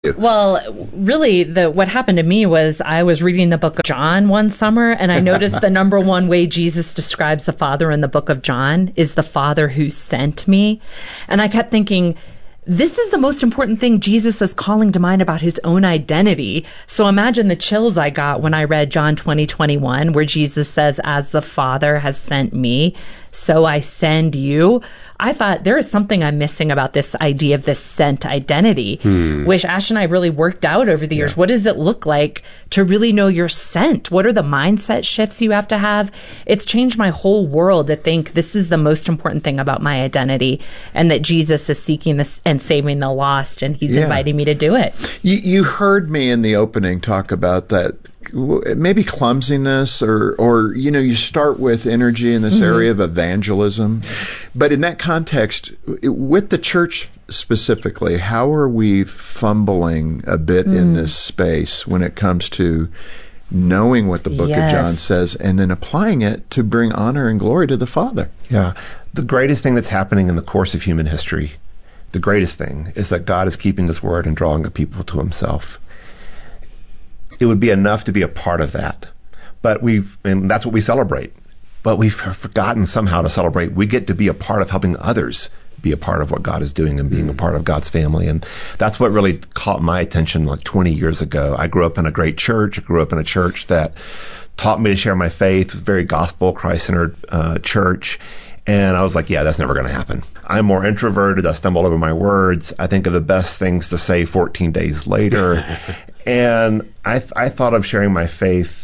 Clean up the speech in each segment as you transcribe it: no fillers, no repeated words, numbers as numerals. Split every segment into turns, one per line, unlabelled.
Well, really, what happened to me was I was reading the book of John one summer, and I noticed the number one way Jesus describes the Father in the book of John is the Father who sent me. And I kept thinking, this is the most important thing Jesus is calling to mind about his own identity. So imagine the chills I got when I read John 20:21, where Jesus says, as the Father has sent me, so I send you. I thought there is something I'm missing about this idea of this sent identity, which Ash and I really worked out over the years. What does it look like to really know you're sent? What are the mindset shifts you have to have? It's changed my whole world to think this is the most important thing about my identity, and that Jesus is seeking this and saving the lost, and he's inviting me to do it.
You heard me in the opening talk about that. Maybe clumsiness or you start with energy in this area of evangelism. But in that context, with the church specifically, how are we fumbling a bit in this space when it comes to knowing what the book of John says and then applying it to bring honor and glory to the Father?
Yeah. The greatest thing that's happening in the course of human history, the greatest thing, is that God is keeping his word and drawing a people to himself. It would be enough to be a part of that. And that's what we celebrate. But we've forgotten somehow to celebrate. We get to be a part of helping others be a part of what God is doing and being a part of God's family. And that's what really caught my attention like 20 years ago. I grew up in a great church. I grew up in a church that taught me to share my faith, very gospel, Christ-centered church. And I was like, yeah, that's never going to happen. I'm more introverted. I stumble over my words. I think of the best things to say 14 days later. And I thought of sharing my faith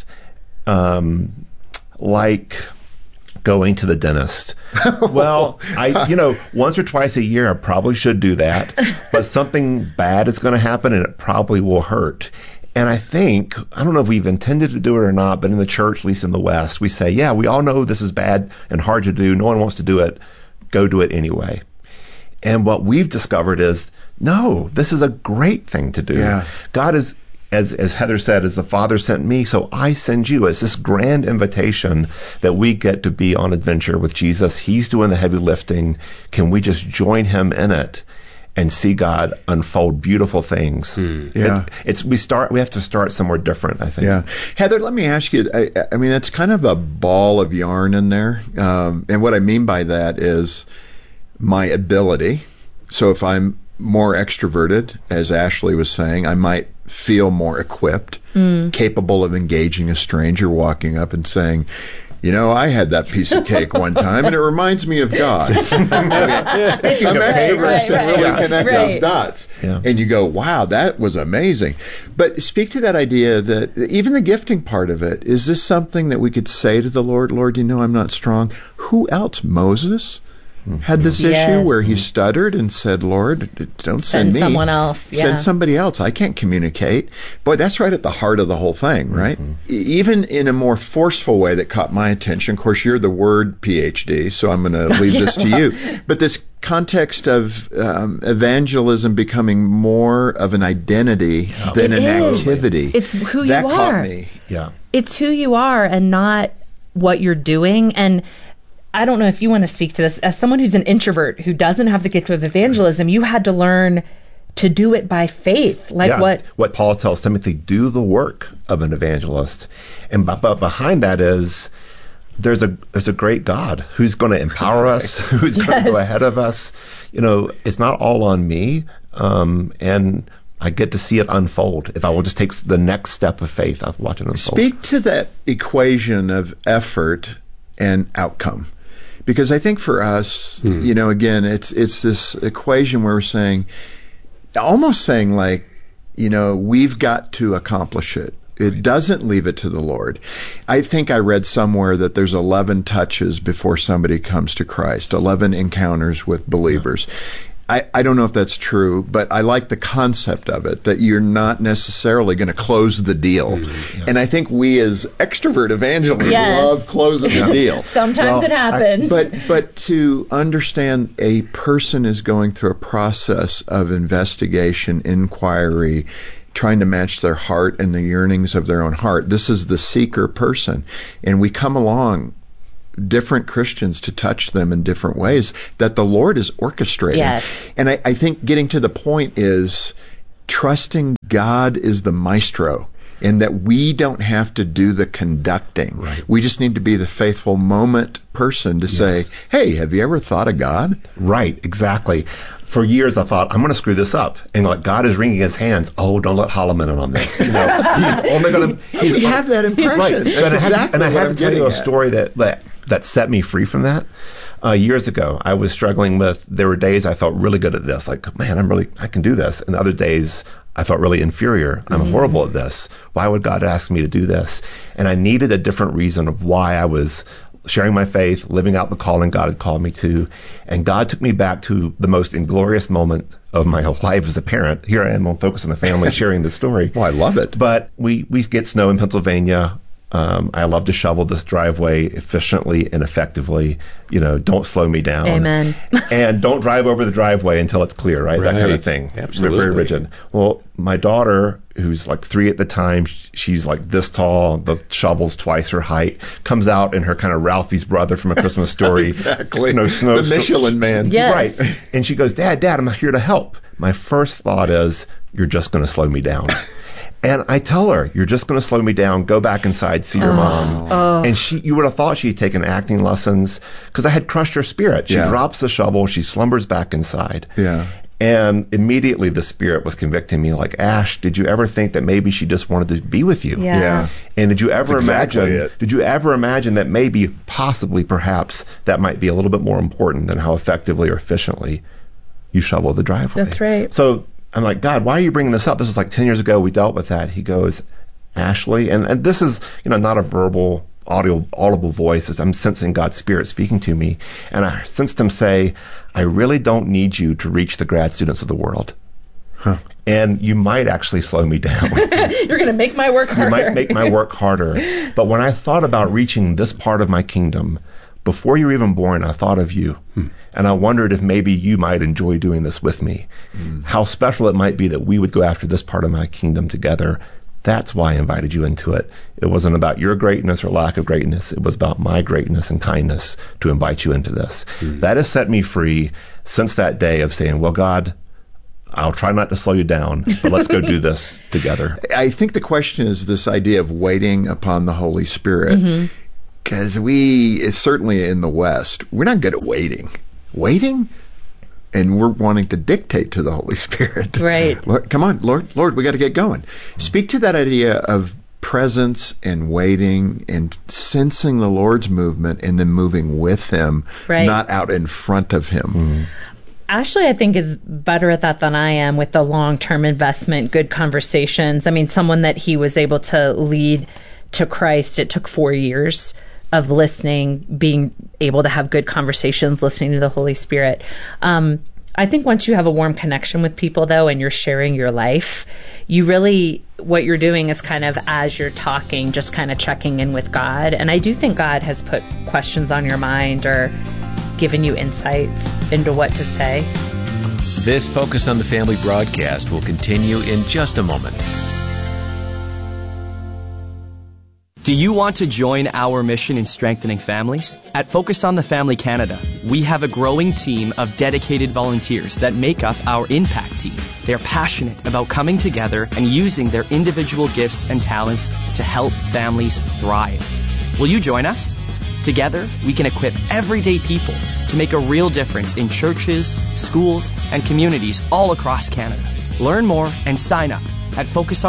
like going to the dentist. Well, once or twice a year, I probably should do that. But something bad is going to happen, and it probably will hurt. And I don't know if we've intended to do it or not, but in the church, at least in the West, we say, yeah, we all know this is bad and hard to do. No one wants to do it. Go do it anyway. And what we've discovered is, no, this is a great thing to do.
Yeah.
God is, as Heather said, as the Father sent me, so I send you. It's this grand invitation that we get to be on adventure with Jesus. He's doing the heavy lifting. Can we just join him in it and see God unfold beautiful things?
Yeah.
We have to start somewhere different, I think.
Yeah. Heather, let me ask you, I mean, it's kind of a ball of yarn in there. And what I mean by that is my ability. So if I'm more extroverted, as Ashley was saying, I might feel more equipped, capable of engaging a stranger walking up and saying, I had that piece of cake one time, and it reminds me of God. Some extroverts can really connect those dots.
Yeah.
And you go, wow, that was amazing. But speak to that idea that even the gifting part of it, is this something that we could say to the Lord, Lord, I'm not strong? Who else? Moses had this issue where he stuttered and said, Lord, don't send me.
Someone else. Yeah.
Send somebody else. I can't communicate. Boy, that's right at the heart of the whole thing, right? Even in a more forceful way that caught my attention. Of course, you're the word PhD, so I'm going to leave this to you. But this context of evangelism becoming more of an identity than an activity.
It's who you
that
are.
Caught me.
Yeah.
It's who you are and not what you're doing. And I don't know if you want to speak to this. As someone who's an introvert who doesn't have the gift of evangelism, you had to learn to do it by faith.
What Paul tells Timothy, do the work of an evangelist. And but behind that is there's a great God who's going to empower us, who's going to go ahead of us. It's not all on me. And I get to see it unfold. If I will just take the next step of faith, I'll watch it unfold.
Speak to that equation of effort and outcome. Because I think for us, again, it's this equation where we're almost saying we've got to accomplish it. It doesn't leave it to the Lord. I think I read somewhere that there's 11 touches before somebody comes to Christ, 11 encounters with believers. I don't know if that's true, but I like the concept of it, that you're not necessarily going to close the deal. And I think we as extrovert evangelists love closing the deal.
Sometimes it happens.
But to understand a person is going through a process of investigation, inquiry, trying to match their heart and the yearnings of their own heart. This is the seeker person. And we come along different Christians to touch them in different ways that the Lord is orchestrating.
Yes.
And I think getting to the point is trusting God is the maestro, and that we don't have to do the conducting.
Right.
We just need to be the faithful moment person to say, hey, have you ever thought of God?
Right, exactly. For years, I thought, I'm going to screw this up. And like, God is wringing his hands. Oh, don't let Holloman in on this. You know, he's only going to...
We have that impression.
Right.
That's exactly
I
what
have
I'm
to tell you a
getting at.
story that set me free from that. Years ago, I was struggling with, there were days I felt really good at this. Like, man, I can do this. And other days, I felt really inferior. I'm horrible at this. Why would God ask me to do this? And I needed a different reason of why I was sharing my faith, living out the calling God had called me to. And God took me back to the most inglorious moment of my whole life as a parent. Here I am on Focus on the Family sharing this story.
Well, I love it.
But we get snow in Pennsylvania. I love to shovel this driveway efficiently and effectively. You know, don't slow me down.
Amen.
And don't drive over the driveway until it's clear, right? That kind of thing.
Absolutely.
Very rigid. Well, my daughter, who's like 3 at the time, she's like this tall, the shovel's twice her height, comes out in her kind of Ralphie's brother from A Christmas Story.
Exactly.
You know,
The Michelin Man.
Yes.
Right. And she goes, Dad, I'm here to help. My first thought is, you're just going to slow me down. And I tell her, you're just going to slow me down. Go back inside, see your mom. And you would have thought she had taken acting lessons because I had crushed her spirit. She drops the shovel. She slumbers back inside.
Yeah.
And immediately the Spirit was convicting me like, Ash, did you ever think that maybe she just wanted to be with you?
Yeah.
And did you ever
That's exactly
imagine,
it.
did you ever imagine that maybe, possibly, perhaps, that might be a little bit more important than how effectively or efficiently you shovel the driveway?
That's right.
So I'm like, God, why are you bringing this up? This was like 10 years ago. We dealt with that. He goes, Ashley, and this is, you know, not a verbal, audible voice, as I'm sensing God's Spirit speaking to me. And I sensed him say, I really don't need you to reach the grad students of the world.
Huh.
And you might actually slow me down.
You're going to make my work harder.
You might make my work harder. But when I thought about reaching this part of my kingdom, before you were even born, I thought of you. And I wondered if maybe you might enjoy doing this with me. How special it might be that we would go after this part of my kingdom together. That's why I invited you into it. It wasn't about your greatness or lack of greatness. It was about my greatness and kindness to invite you into this. That has set me free since that day of saying, well, God, I'll try not to slow you down, but let's go do this together.
I think the question is this idea of waiting upon the Holy Spirit. Because certainly in the West, we're not good at waiting. Waiting? And we're wanting to dictate to the Holy Spirit.
Right.
Lord, come on, Lord, we got to get going. Speak to that idea of presence and waiting and sensing the Lord's movement and then moving with Him,
Right.
not out in front of Him.
Ashley, I think, is better at that than I am with the long-term investment, good conversations. I mean, someone that he was able to lead to Christ, it took 4 years of listening, being able to have good conversations, listening to the Holy Spirit. I think once you have a warm connection with people, though, and you're sharing your life, you really, what you're doing is kind of, as you're talking, just kind of checking in with God. And I do think God has put questions on your mind or given you insights into what to say.
This Focus on the Family broadcast will continue in just a moment.
Do you want to join our mission in strengthening families? At Focus on the Family Canada, we have a growing team of dedicated volunteers that make up our impact team. They're passionate about coming together and using their individual gifts and talents to help families thrive. Will you join us? Together, we can equip everyday people to make a real difference in churches, schools, and communities all across Canada. Learn more and sign up at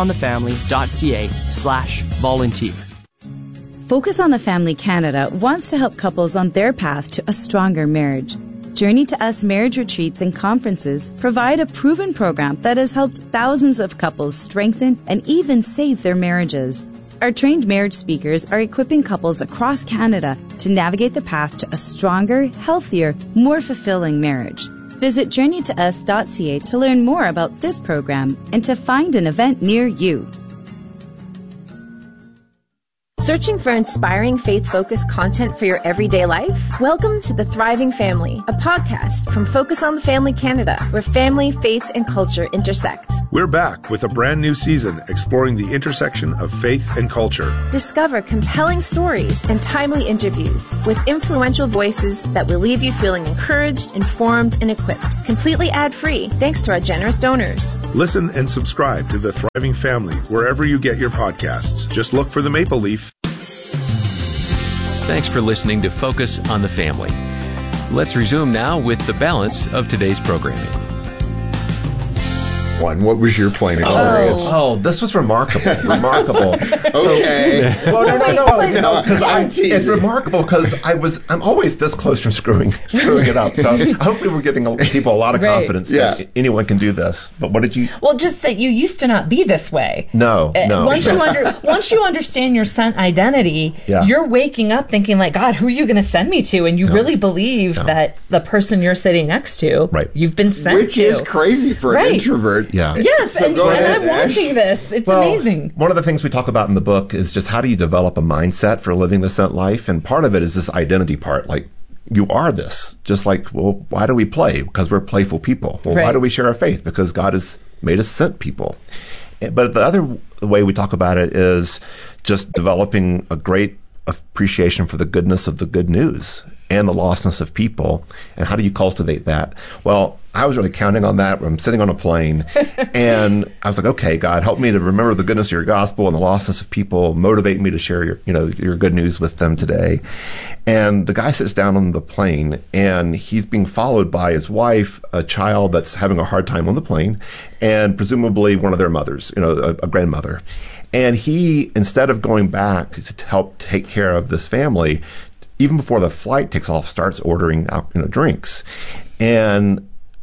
focusonthefamily.ca/volunteer.
Focus on the Family Canada wants to help couples on their path to a stronger marriage. Journey to Us marriage retreats and conferences provide a proven program that has helped thousands of couples strengthen and even save their marriages. Our trained marriage speakers are equipping couples across Canada to navigate the path to a stronger, healthier, more fulfilling marriage. Visit journeytous.ca to learn more about this program and to find an event near you.
Searching for inspiring faith-focused content for your everyday life? Welcome to The Thriving Family, a podcast from Focus on the Family Canada, where family, faith, and culture intersect.
We're back with a brand new season exploring the intersection of faith and culture.
Discover compelling stories and timely interviews with influential voices that will leave you feeling encouraged, informed, and equipped. Completely ad-free, thanks to our generous donors.
Listen and subscribe to The Thriving Family wherever you get your podcasts. Just look for the Maple Leaf.
Thanks for listening to Focus on the Family. Let's resume now with the balance of today's programming.
What was your plane experience?
Oh, this was remarkable. Remarkable.
Okay.
No, because it's remarkable because I'm always this close from screwing it up. So hopefully we're getting people a lot of confidence that anyone can do this. But what did you?
Well, just that you used to not be this way.
No.
Once you understand your sent identity, you're waking up thinking like, God, who are you going to send me to? And you really believe that the person you're sitting next to, you've been sent to.
Which is crazy for an introvert.
Yeah.
Yes,
so
and I'm watching this. It's amazing.
One of the things we talk about in the book is just how do you develop a mindset for living the sent life? And part of it is this identity part. Like, you are this. Just like, well, why do we play? Because we're playful people. Well, why do we share our faith? Because God has made us sent people. But the other way we talk about it is just developing a great appreciation for the goodness of the good news and the lostness of people. And how do you cultivate that? Well, I was really counting on that when I'm sitting on a plane. And I was like, okay, God, help me to remember the goodness of your gospel and the lostness of people. Motivate me to share your good news with them today. And the guy sits down on the plane, and he's being followed by his wife, a child that's having a hard time on the plane, and presumably one of their mothers, a grandmother. And he, instead of going back to help take care of this family, even before the flight takes off, starts ordering drinks. And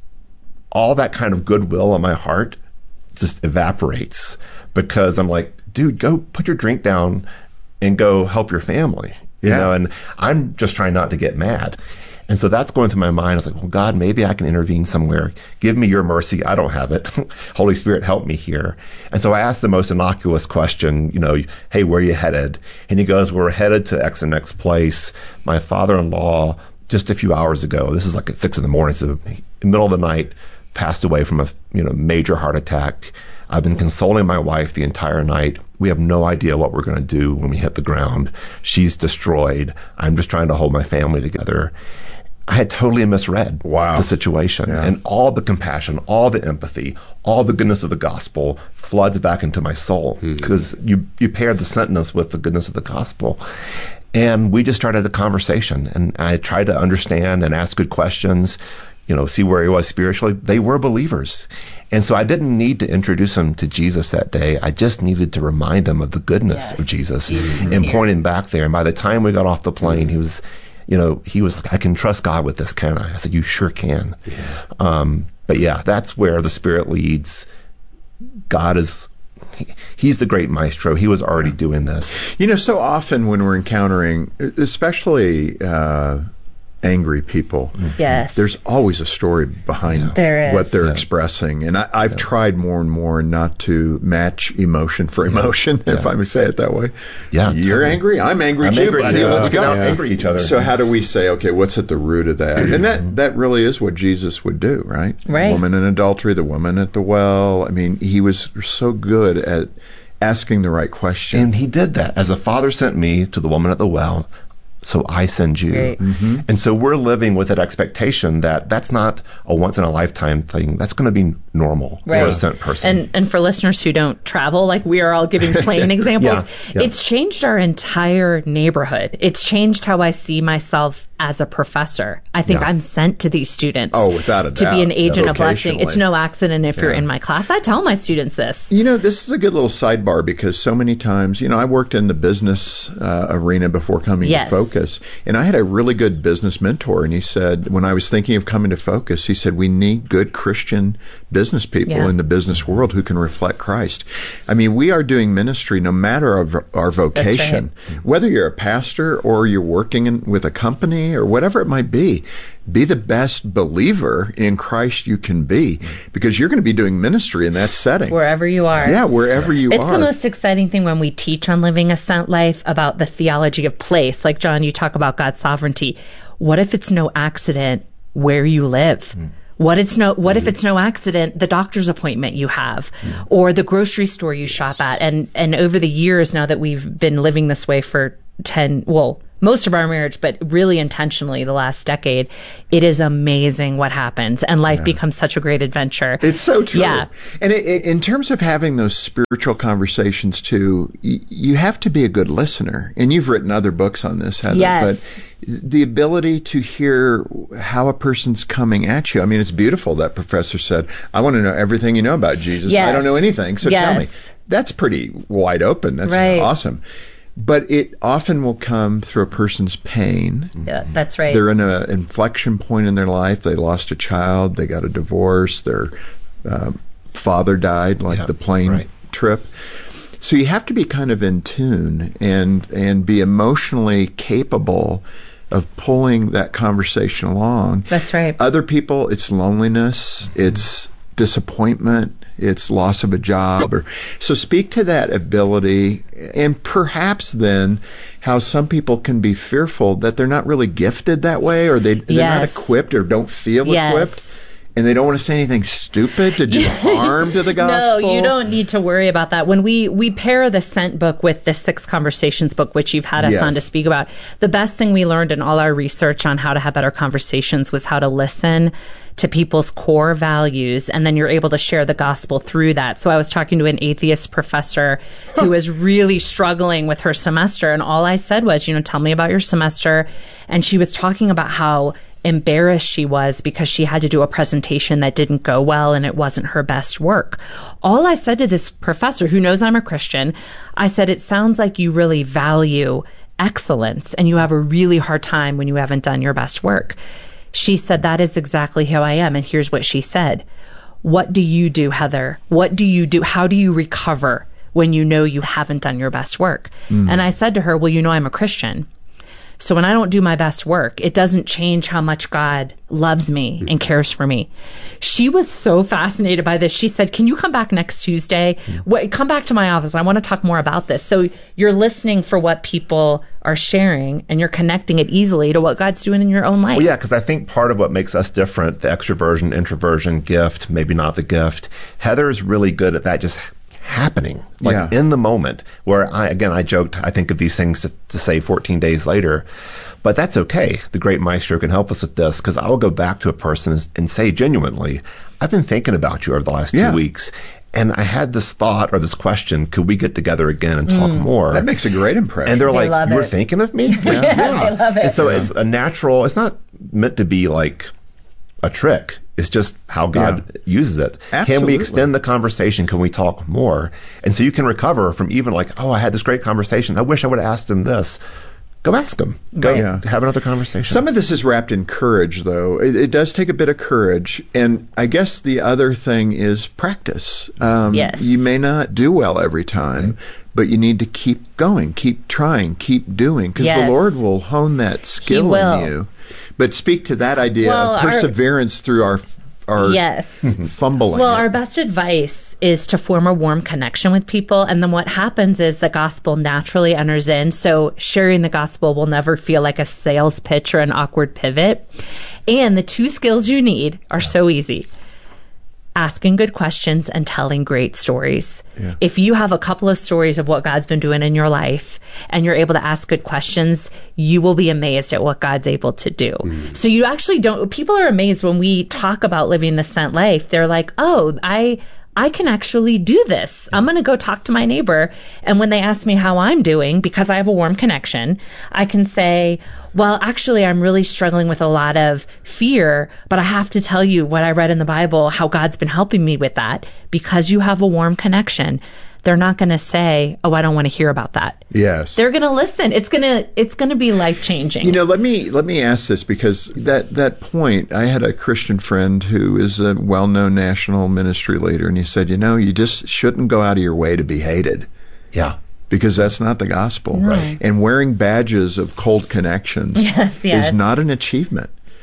all that kind of goodwill in my heart just evaporates because I'm like, dude, go put your drink down and go help your family. And I'm just trying not to get mad. And so that's going through my mind. I was like, well, God, maybe I can intervene somewhere. Give me your mercy. I don't have it. Holy Spirit, help me here. And so I asked the most innocuous question, hey, where are you headed? And he goes, we're headed to X and X place. My father-in-law, just a few hours ago, this is like at 6 a.m, so in the middle of the night, passed away from a major heart attack. I've been consoling my wife the entire night. We have no idea what we're going to do when we hit the ground. She's destroyed. I'm just trying to hold my family together. I had totally misread the situation. And all the compassion, all the empathy, all the goodness of the gospel floods back into my soul because you paired the sentence with the goodness of the gospel. And we just started a conversation, and I tried to understand and ask good questions, see where he was spiritually. They were believers. And so I didn't need to introduce him to Jesus that day. I just needed to remind him of the goodness of Jesus and point him back there. And by the time we got off the plane, he was like, I can trust God with this, can I? I said, you sure can. But that's where the Spirit leads. God He's the great maestro. He was already doing this.
So often when we're encountering, especially angry people, there's always a story behind what they're expressing. And I've tried more and more not to match emotion for emotion, if I may say it that way. You're angry, I'm angry too. Let's go.
Angry each other.
So how do we say, okay, what's at the root of that? And that really is what Jesus would do, right? The woman in adultery, the woman at the well. I mean, he was so good at asking the right question.
And he did that. As the Father sent me to the woman at the well, so I send you. And so we're living with that expectation that that's not a once-in-a-lifetime thing. That's going to be normal for a sent person.
And for listeners who don't travel, like we are all giving plain examples, it's changed our entire neighborhood. It's changed how I see myself as a professor. I think I'm sent to these students.
Oh, without a doubt.
To be an agent of blessing. It's no accident if you're in my class. I tell my students this.
This is a good little sidebar because so many times, I worked in the business arena before coming to Focus. And I had a really good business mentor. And he said, when I was thinking of coming to Focus, he said, we need good Christian business people in the business world who can reflect Christ. I mean, we are doing ministry no matter our vocation. Whether you're a pastor or you're working with a company or whatever it might be, be the best believer in Christ you can be, because you're going to be doing ministry in that setting.
Wherever you are.
Yeah, wherever you are.
It's the most exciting thing when we teach on living a sent life about the theology of place. Like, John, you talk about God's sovereignty. What if it's no accident where you live? What if it's no accident the doctor's appointment you have, or the grocery store you shop at? And over the years now that we've been living this way for most of our marriage, but really intentionally the last decade, it is amazing what happens, and life becomes such a great adventure.
It's so true.
Yeah.
And in terms of having those spiritual conversations too, you have to be a good listener. And you've written other books on this, Heather.
Yes.
But the ability to hear how a person's coming at you. I mean, it's beautiful that professor said, I want to know everything you know about Jesus.
Yes.
I don't know anything, so tell me. That's pretty wide open. That's awesome. But it often will come through a person's pain.
Yeah, that's right.
They're in an inflection point in their life. They lost a child. They got a divorce. Their father died, like the plane trip. So you have to be kind of in tune and be emotionally capable of pulling that conversation along.
That's right.
Other people, it's loneliness. It's disappointment, it's loss of a job. So speak to that ability, and perhaps then how some people can be fearful that they're not really gifted that way, or they're not equipped or don't feel equipped. And they don't want to say anything stupid to do harm to the gospel.
No, you don't need to worry about that. When we pair the Sent book with the 6 Conversations book, which you've had us on to speak about, the best thing we learned in all our research on how to have better conversations was how to listen to people's core values, and then you're able to share the gospel through that. So I was talking to an atheist professor who was really struggling with her semester, and all I said was, tell me about your semester. And she was talking about how embarrassed she was because she had to do a presentation that didn't go well and it wasn't her best work. All I said to this professor, who knows I'm a Christian, I said, it sounds like you really value excellence and you have a really hard time when you haven't done your best work. She said, that is exactly how I am. And here's what she said. What do you do, Heather? What do you do? How do you recover when you know you haven't done your best work? And I said to her, well, I'm a Christian. So when I don't do my best work, it doesn't change how much God loves me and cares for me. She was so fascinated by this. She said, can you come back next Tuesday? Come back to my office. I want to talk more about this. So you're listening for what people are sharing and you're connecting it easily to what God's doing in your own life.
Well, yeah, because I think part of what makes us different, the extroversion, introversion, gift, maybe not the gift, Heather is really good at that, just happening, in the moment, where I joked, I think of these things to say 14 days later, but that's okay. The great maestro can help us with this, because I will go back to a person and say genuinely, I've been thinking about you over the last 2 weeks, and I had this thought or this question, could we get together again and talk more?
That makes a great impression.
And they're like, you were thinking of me? Like,
I love it.
And so it's a natural, it's not meant to be like a trick. It's just how God uses it.
Absolutely.
Can we extend the conversation? Can we talk more? And so you can recover from even like, I had this great conversation. I wish I would have asked him this. Go ask him. Go have another conversation.
Some of this is wrapped in courage, though. It does take a bit of courage. And I guess the other thing is practice.
Yes.
You may not do well every time, but you need to keep going, keep trying, keep doing, because the Lord will hone that skill in you. But speak to that idea of perseverance through our fumbling.
Well, our best advice is to form a warm connection with people. And then what happens is the gospel naturally enters in. So sharing the gospel will never feel like a sales pitch or an awkward pivot. And the 2 skills you need are so easy. Asking good questions and telling great stories. Yeah. If you have a couple of stories of what God's been doing in your life and you're able to ask good questions, you will be amazed at what God's able to do. So you actually people are amazed when we talk about living the sent life. They're like, oh, I can actually do this. I'm going to go talk to my neighbor. And when they ask me how I'm doing, because I have a warm connection, I can say, well, actually, I'm really struggling with a lot of fear, but I have to tell you what I read in the Bible, how God's been helping me with that. Because you have a warm connection, they're not going to say, oh, I don't want to hear about that.
Yes.
They're going to listen. It's going to be life-changing.
Let me ask this, because that point, I had a Christian friend who is a well-known national ministry leader, and he said, you just shouldn't go out of your way to be hated.
Yeah.
Because that's not the gospel.
Right.
And wearing badges of cold connections is not an achievement.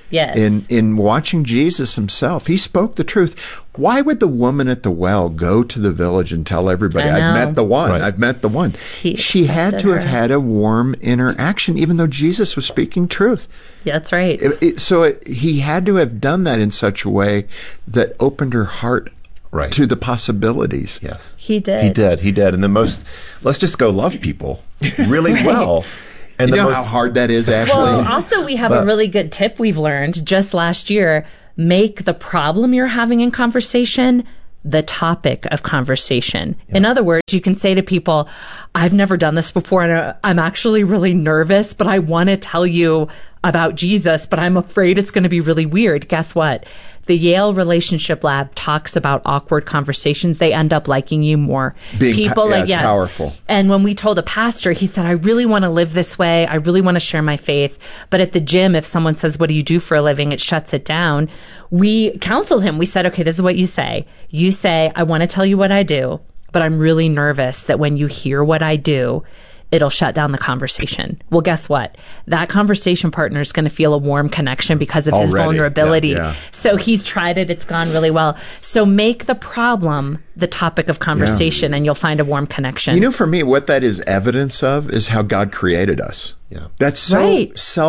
Yes.
In watching Jesus himself, he spoke the truth. Why would the woman at the well go to the village and tell everybody, I've met the one, I've met the one? She had to have had a warm interaction, even though Jesus was speaking truth.
Yeah, that's right.
He had to have done that in such a way that opened her heart to the possibilities.
Yes.
He did.
And let's just go love people really well. And
you know how hard that is, Ashley?
Well, also we have a really good tip we've learned just last year. Make the problem you're having in conversation the topic of conversation. Yeah. In other words, you can say to people, I've never done this before and I'm actually really nervous, but I want to tell you about Jesus, but I'm afraid it's going to be really weird. Guess what? The Yale Relationship Lab talks about awkward conversations. They end up liking you more.
It's powerful.
And when we told a pastor, he said, I really want to live this way. I really want to share my faith. But at the gym, if someone says, what do you do for a living? It shuts it down. We counseled him. We said, okay, this is what you say. You say, I want to tell you what I do, but I'm really nervous that when you hear what I do, it'll shut down the conversation. Well, guess what? That conversation partner is going to feel a warm connection because of his vulnerability. Yeah. So he's tried it. It's gone really well. So make the problem the topic of conversation and you'll find a warm connection.
You know, for me, what that is evidence of is how God created us. Yeah. That's so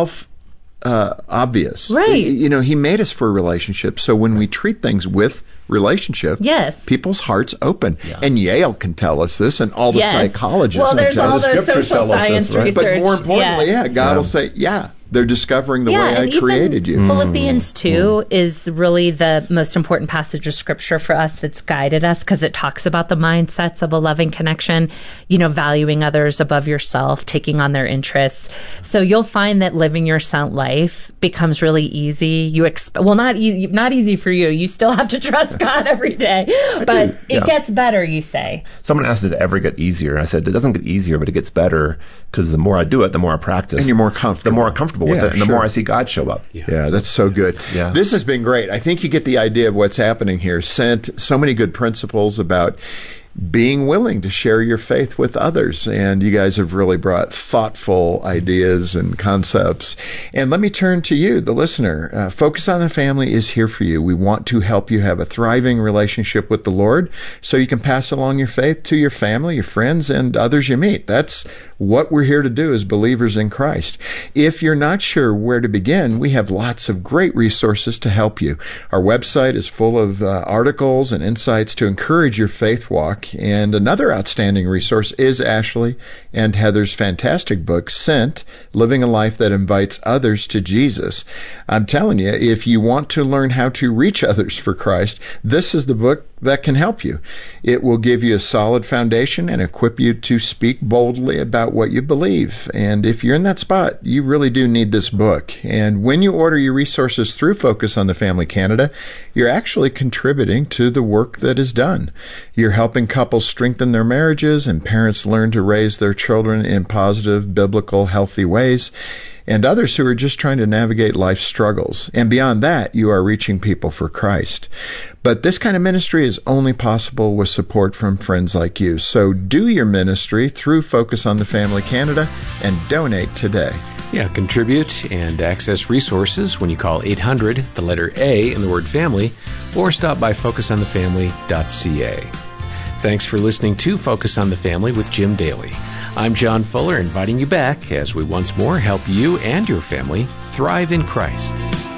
obvious.
Right.
You know, he made us for a relationship. So when we treat things with relationship, people's hearts open. Yeah. And Yale can tell us this, and all the psychologists.
Well, there's all the social science research.
But more importantly, God will say, they're discovering the way I created you.
Philippians 2 is really the most important passage of scripture for us that's guided us because it talks about the mindsets of a loving connection, you know, valuing others above yourself, taking on their interests. So you'll find that living your sent life becomes really easy. Not easy for you. You still have to trust God every day, but it gets better, you say.
Someone asked, does it ever get easier? I said, it doesn't get easier, but it gets better because the more I do it, the more I practice.
And you're more comfortable.
The more comfortable with it, and the more I see God show up.
Yeah, that's so good. Yeah. This has been great. I think you get the idea of what's happening here. Sent so many good principles about being willing to share your faith with others. And you guys have really brought thoughtful ideas and concepts. And let me turn to you, the listener. Focus on the Family is here for you. We want to help you have a thriving relationship with the Lord so you can pass along your faith to your family, your friends, and others you meet. That's what we're here to do as believers in Christ. If you're not sure where to begin, we have lots of great resources to help you. Our website is full of articles and insights to encourage your faith walk. And another outstanding resource is Ashley and Heather's fantastic book, Sent, Living a Life That Invites Others to Jesus. I'm telling you, if you want to learn how to reach others for Christ, this is the book that can help you. It will give you a solid foundation and equip you to speak boldly about what you believe. And if you're in that spot, you really do need this book. And when you order your resources through Focus on the Family Canada, you're actually contributing to the work that is done. You're helping couples strengthen their marriages and parents learn to raise their children in positive, biblical, healthy ways, and others who are just trying to navigate life's struggles. And beyond that, you are reaching people for Christ. But this kind of ministry is only possible with support from friends like you. So do your ministry through Focus on the Family Canada and donate today.
Yeah, contribute and access resources when you call 800, the letter A in the word family, or stop by focusonthefamily.ca. Thanks for listening to Focus on the Family with Jim Daly. I'm John Fuller, inviting you back as we once more help you and your family thrive in Christ.